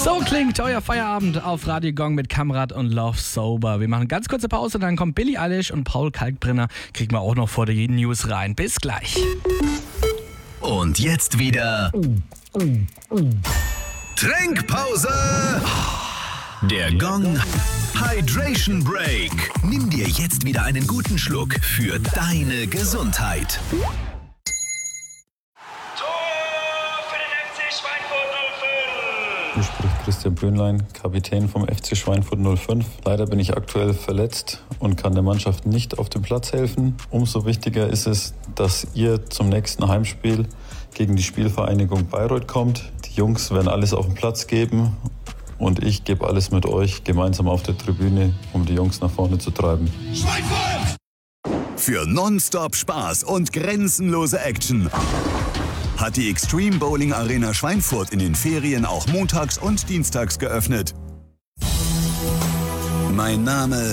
So klingt euer Feierabend auf Radio Gong mit Kamrat und Love Sober. Wir machen ganz kurze Pause, dann kommt Billie Eilish und Paul Kalkbrenner. Kriegen wir auch noch vor der News rein. Bis gleich. Und jetzt wieder Trinkpause. Der Gong Hydration Break. Nimm dir jetzt wieder einen guten Schluck für deine Gesundheit. Hier spricht Christian Brünnlein, Kapitän vom FC Schweinfurt 05. Leider bin ich aktuell verletzt und kann der Mannschaft nicht auf dem Platz helfen. Umso wichtiger ist es, dass ihr zum nächsten Heimspiel gegen die Spielvereinigung Bayreuth kommt. Die Jungs werden alles auf den Platz geben und ich gebe alles mit euch gemeinsam auf der Tribüne, um die Jungs nach vorne zu treiben. Schweinfurt! Für Nonstop Spaß und grenzenlose Action hat die Extreme Bowling Arena Schweinfurt in den Ferien auch montags und dienstags geöffnet. Mein Name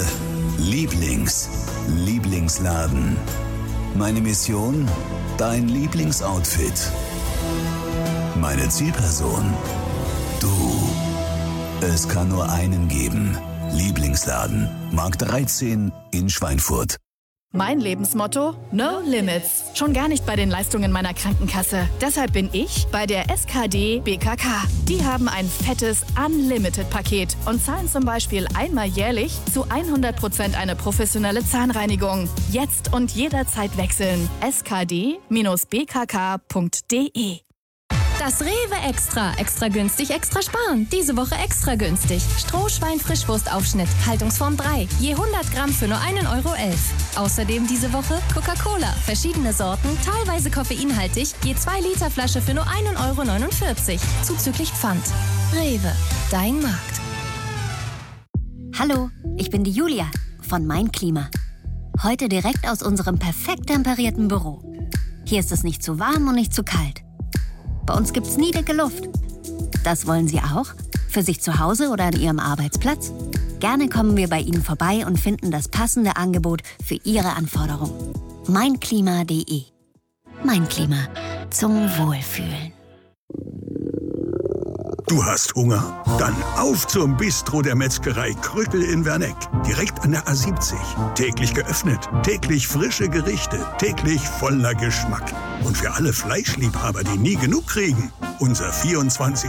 Lieblingsladen. Meine Mission, dein Lieblingsoutfit. Meine Zielperson, du. Es kann nur einen geben. Lieblingsladen, Markt 13 in Schweinfurt. Mein Lebensmotto? No Limits. Schon gar nicht bei den Leistungen meiner Krankenkasse. Deshalb bin ich bei der SKD BKK. Die haben ein fettes Unlimited-Paket und zahlen zum Beispiel einmal jährlich zu 100% eine professionelle Zahnreinigung. Jetzt und jederzeit wechseln. skd-bkk.de. Das Rewe Extra. Extra günstig, extra sparen. Diese Woche extra günstig. Strohschwein-Frischwurstaufschnitt. Haltungsform 3. Je 100 Gramm für nur 1,11 Euro. Außerdem diese Woche Coca-Cola. Verschiedene Sorten, teilweise koffeinhaltig. Je 2 Liter Flasche für nur 1,49 Euro. Zuzüglich Pfand. Rewe. Dein Markt. Hallo, ich bin die Julia von Mein Klima. Heute direkt aus unserem perfekt temperierten Büro. Hier ist es nicht zu warm und nicht zu kalt. Bei uns gibt's nie dicke Luft. Das wollen Sie auch? Für sich zu Hause oder an Ihrem Arbeitsplatz? Gerne kommen wir bei Ihnen vorbei und finden das passende Angebot für Ihre Anforderungen. Meinklima.de. Mein Klima. Zum Wohlfühlen. Du hast Hunger? Dann auf zum Bistro der Metzgerei Krückel in Werneck. Direkt an der A70. Täglich geöffnet, täglich frische Gerichte, täglich voller Geschmack. Und für alle Fleischliebhaber, die nie genug kriegen, unser 24